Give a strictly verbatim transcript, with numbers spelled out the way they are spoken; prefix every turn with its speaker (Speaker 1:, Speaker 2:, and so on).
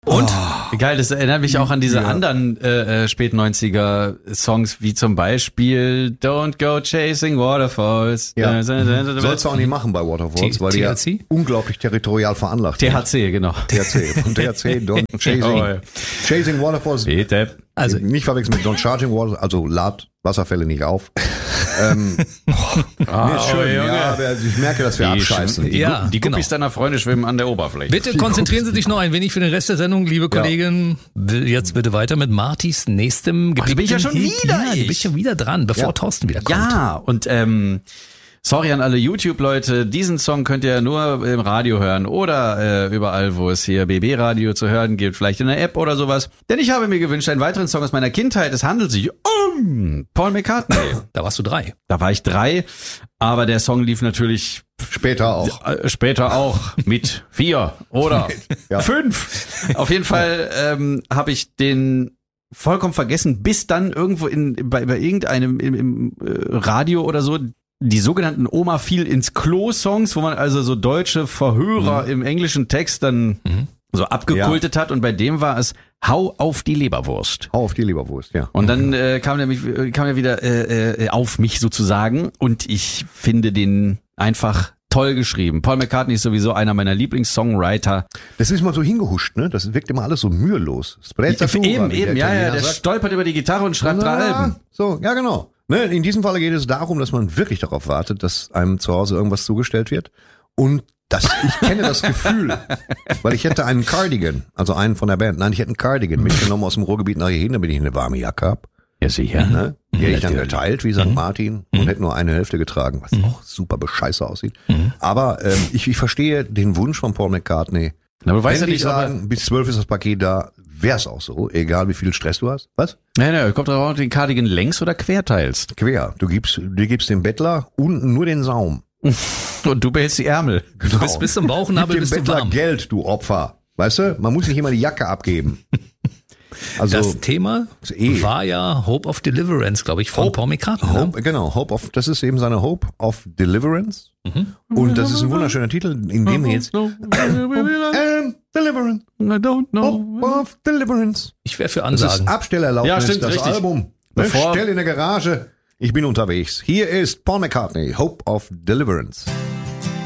Speaker 1: Und?
Speaker 2: Oh, geil, das erinnert mich auch an diese ja. anderen äh, Spät-neunziger-Songs, wie zum Beispiel Don't Go Chasing Waterfalls.
Speaker 3: Ja. Mhm. Sollst du auch nicht machen bei Waterfalls, weil die ja unglaublich territorial veranlagt
Speaker 2: sind. T H C, genau.
Speaker 3: T H C, von T H C, Don't Chasing, oh, ja. Chasing Waterfalls.
Speaker 2: Bitte.
Speaker 3: Also nicht verwechseln mit Don't Charging Waterfalls, also lad Wasserfälle nicht auf. ähm,
Speaker 2: ah,
Speaker 3: ist schön, oh, ja, aber ich merke, dass wir die abscheißen.
Speaker 2: Die, ja, die Guppies genau. deiner Freunde schwimmen an der Oberfläche.
Speaker 1: Bitte konzentrieren Sie sich noch ein wenig für den Rest der Sendung, liebe Kollegin. Ja. Jetzt bitte weiter mit Martys nächstem Gebiet.
Speaker 2: Ach, bin ich ja schon wieder.
Speaker 1: Ja, du bist schon wieder dran, bevor ja. Thorsten wieder kommt.
Speaker 2: Ja, und ähm, sorry an alle YouTube-Leute, diesen Song könnt ihr nur im Radio hören oder äh, überall, wo es hier B B-Radio zu hören gibt, vielleicht in der App oder sowas. Denn ich habe mir gewünscht, einen weiteren Song aus meiner Kindheit. Es handelt sich um Paul McCartney.
Speaker 1: Da warst du drei.
Speaker 2: Da war ich drei, aber der Song lief natürlich
Speaker 3: später auch.
Speaker 2: Äh, später auch mit vier oder ja. fünf. Auf jeden Fall ähm, habe ich den vollkommen vergessen, bis dann irgendwo in bei, bei irgendeinem im, im äh, Radio oder so die sogenannten Oma fiel ins Klo-Songs, wo man also so deutsche Verhörer mhm. im englischen Text dann mhm. so abgekultet ja. hat. Und bei dem war es Hau auf die Leberwurst.
Speaker 3: Hau auf die Leberwurst, ja.
Speaker 2: Und dann äh, kam der, mich, kam er wieder äh, äh, auf mich sozusagen. Und ich finde den einfach toll geschrieben. Paul McCartney ist sowieso einer meiner Lieblings-Songwriter.
Speaker 3: Das ist mal so hingehuscht, ne? Das wirkt immer alles so mühelos.
Speaker 2: Eben, eben, ja, ja. Der sagt, stolpert über die Gitarre und schreibt drei Alben.
Speaker 3: So, ja, genau. Ne, in diesem Falle geht es darum, dass man wirklich darauf wartet, dass einem zu Hause irgendwas zugestellt wird. Und das, ich kenne das Gefühl, weil ich hätte einen Cardigan, also einen von der Band, nein, ich hätte einen Cardigan mitgenommen aus dem Ruhrgebiet nach hierhin, damit ich eine warme Jacke habe.
Speaker 2: Ja, sicher.
Speaker 3: Ne? Die hätte ich dann geteilt, wie Sankt Martin, und hätte nur eine Hälfte getragen, was mhm. auch super bescheiße aussieht. Mhm. Aber ähm, ich, ich verstehe den Wunsch von Paul McCartney.
Speaker 2: Na, aber weißt
Speaker 3: Wenn
Speaker 2: du
Speaker 3: die
Speaker 2: nicht,
Speaker 3: sagen, bis zwölf ist das Paket da, wär's auch so, egal wie viel Stress du hast. Was?
Speaker 2: Nein, nein, kommt darauf, ob du den Cardigan längs oder quer teilst.
Speaker 3: Quer. Du gibst, du gibst dem Bettler unten nur den Saum.
Speaker 2: Und du behältst die Ärmel.
Speaker 3: Genau.
Speaker 1: Du bist bis zum Bauchnabel, bist du warm.
Speaker 3: Gib dem Bettler Geld, du Opfer. Weißt du, man muss nicht immer die Jacke abgeben.
Speaker 1: Also, das Thema eh. war ja Hope of Deliverance, glaube ich, von
Speaker 3: Hope,
Speaker 1: Paul McCartney.
Speaker 3: Hope, ne? Genau, Hope of, das ist eben seine Hope of Deliverance. Mhm. Und das ist ein wunderschöner Titel, in dem wir jetzt and Deliverance. I don't know. Hope of Deliverance.
Speaker 1: Ich wäre für Ansagen.
Speaker 3: Das ist Abstellerlaubnis,
Speaker 2: ja, stimmt,
Speaker 3: das
Speaker 2: richtig.
Speaker 3: Album. Bevor Stell in der Garage. Ich bin unterwegs. Hier ist Paul McCartney, Hope of Deliverance.